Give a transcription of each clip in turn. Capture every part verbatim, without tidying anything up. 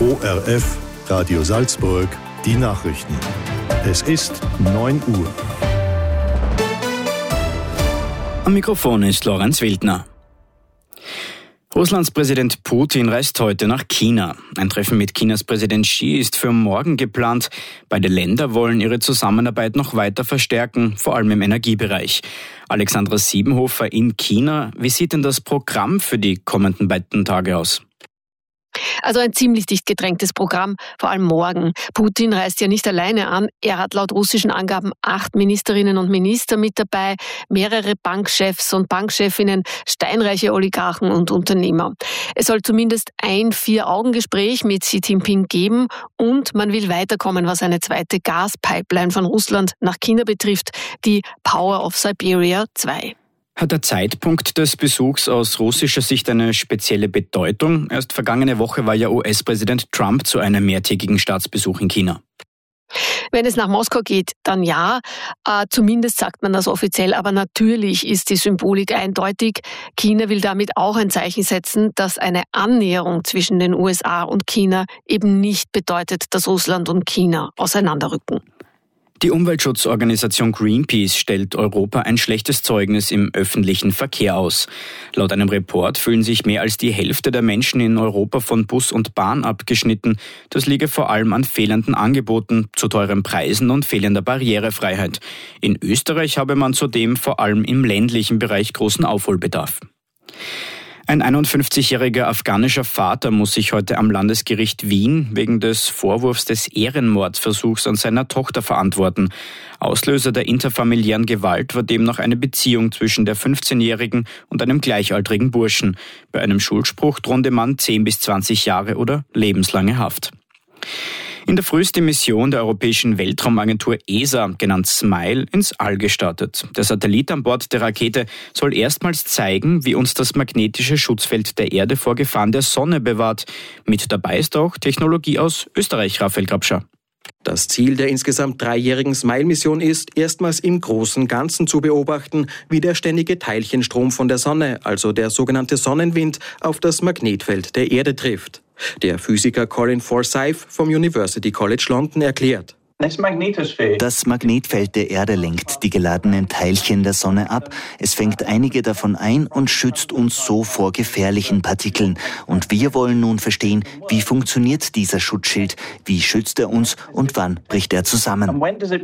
O R F, Radio Salzburg, die Nachrichten. Es ist neun Uhr. Am Mikrofon ist Lorenz Wildner. Russlands Präsident Putin reist heute nach China. Ein Treffen mit Chinas Präsident Xi ist für morgen geplant. Beide Länder wollen ihre Zusammenarbeit noch weiter verstärken, vor allem im Energiebereich. Alexandra Siebenhofer in China. Wie sieht denn das Programm für die kommenden beiden Tage aus? Also ein ziemlich dicht gedrängtes Programm, vor allem morgen. Putin reist ja nicht alleine an. Er hat laut russischen Angaben acht Ministerinnen und Minister mit dabei, mehrere Bankchefs und Bankchefinnen, steinreiche Oligarchen und Unternehmer. Es soll zumindest ein Vier-Augen-Gespräch mit Xi Jinping geben und man will weiterkommen, was eine zweite Gaspipeline von Russland nach China betrifft, die Power of Siberia zwei. Hat der Zeitpunkt des Besuchs aus russischer Sicht eine spezielle Bedeutung? Erst vergangene Woche war ja U S-Präsident Trump zu einem mehrtägigen Staatsbesuch in China. Wenn es nach Moskau geht, dann ja. Äh, zumindest sagt man das offiziell. Aber natürlich ist die Symbolik eindeutig. China will damit auch ein Zeichen setzen, dass eine Annäherung zwischen den U S A und China eben nicht bedeutet, dass Russland und China auseinanderrücken. Die Umweltschutzorganisation Greenpeace stellt Europa ein schlechtes Zeugnis im öffentlichen Verkehr aus. Laut einem Report fühlen sich mehr als die Hälfte der Menschen in Europa von Bus und Bahn abgeschnitten. Das liege vor allem an fehlenden Angeboten, zu teuren Preisen und fehlender Barrierefreiheit. In Österreich habe man zudem vor allem im ländlichen Bereich großen Aufholbedarf. Ein einundfünfzigjähriger afghanischer Vater muss sich heute am Landesgericht Wien wegen des Vorwurfs des Ehrenmordversuchs an seiner Tochter verantworten. Auslöser der interfamiliären Gewalt war demnach eine Beziehung zwischen der fünfzehnjährigen und einem gleichaltrigen Burschen. Bei einem Schuldspruch drohen dem Mann zehn bis zwanzig Jahre oder lebenslange Haft. In der Früh ist die Mission der Europäischen Weltraumagentur E S A, genannt SMILE, ins All gestartet. Der Satellit an Bord der Rakete soll erstmals zeigen, wie uns das magnetische Schutzfeld der Erde vor Gefahren der Sonne bewahrt. Mit dabei ist auch Technologie aus Österreich, Raphael Grabscher. Das Ziel der insgesamt dreijährigen SMILE-Mission ist, erstmals im großen Ganzen zu beobachten, wie der ständige Teilchenstrom von der Sonne, also der sogenannte Sonnenwind, auf das Magnetfeld der Erde trifft. Der Physiker Colin Forsyth vom University College London erklärt: Das Magnetfeld der Erde lenkt die geladenen Teilchen der Sonne ab. Es fängt einige davon ein und schützt uns so vor gefährlichen Partikeln. Und wir wollen nun verstehen, wie funktioniert dieser Schutzschild, wie schützt er uns und wann bricht er zusammen.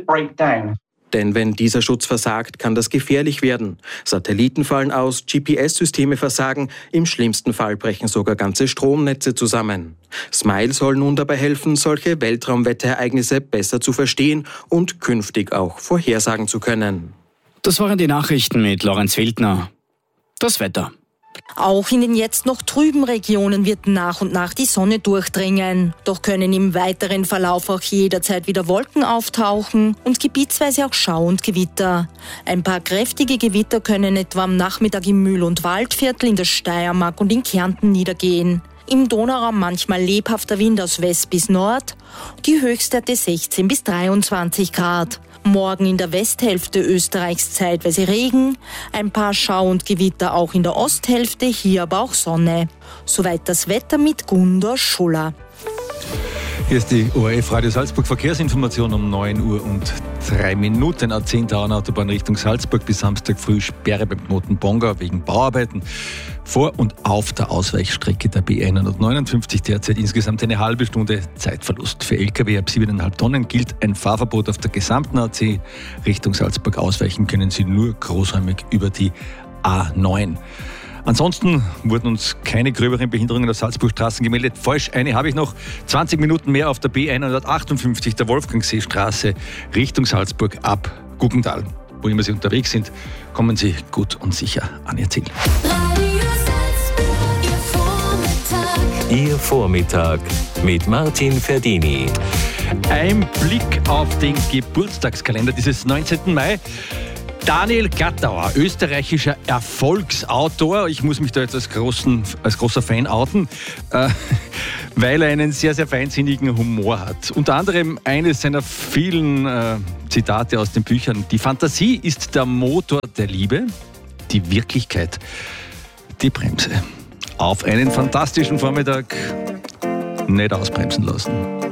Denn wenn dieser Schutz versagt, kann das gefährlich werden. Satelliten fallen aus, G P S-Systeme versagen, im schlimmsten Fall brechen sogar ganze Stromnetze zusammen. SMILE soll nun dabei helfen, solche Weltraumwetterereignisse besser zu verstehen und künftig auch vorhersagen zu können. Das waren die Nachrichten mit Lorenz Wildner. Das Wetter. Auch in den jetzt noch trüben Regionen wird nach und nach die Sonne durchdringen. Doch können im weiteren Verlauf auch jederzeit wieder Wolken auftauchen und gebietsweise auch Schau und Gewitter. Ein paar kräftige Gewitter können etwa am Nachmittag im Mühl- und Waldviertel, in der Steiermark und in Kärnten niedergehen. Im Donauraum manchmal lebhafter Wind aus West bis Nord, die Höchstwerte sechzehn bis dreiundzwanzig Grad. Morgen in der Westhälfte Österreichs zeitweise Regen, ein paar Schau- und Gewitter auch in der Osthälfte, hier aber auch Sonne. Soweit das Wetter mit Gundor Schuller. Hier ist die O R F Radio Salzburg Verkehrsinformation um neun Uhr und drei Minuten. A zehn Autobahn Richtung Salzburg bis Samstag früh Sperre beim Knoten Bongau wegen Bauarbeiten. Vor und auf der Ausweichstrecke der B hundertneunundfünfzig derzeit insgesamt eine halbe Stunde Zeitverlust. Für L K W ab sieben Komma fünf Tonnen gilt ein Fahrverbot auf der gesamten A C. Richtung Salzburg ausweichen können Sie nur großräumig über die A neun. Ansonsten wurden uns keine gröberen Behinderungen auf Salzburgstraßen gemeldet. Falsch, eine habe ich noch. zwanzig Minuten mehr auf der B hundertachtundfünfzig der Wolfgangseestraße Richtung Salzburg ab Guggental. Wo immer Sie unterwegs sind, kommen Sie gut und sicher an Ihr Ziel. Ihr Vormittag mit Martin Ferdini. Ein Blick auf den Geburtstagskalender dieses neunzehnten Mai. Daniel Gattauer, österreichischer Erfolgsautor. Ich muss mich da jetzt als, großen, als großer Fan outen, äh, weil er einen sehr, sehr feinsinnigen Humor hat. Unter anderem eines seiner vielen äh, Zitate aus den Büchern. Die Fantasie ist der Motor der Liebe, die Wirklichkeit die Bremse. Auf einen fantastischen Vormittag nicht ausbremsen lassen.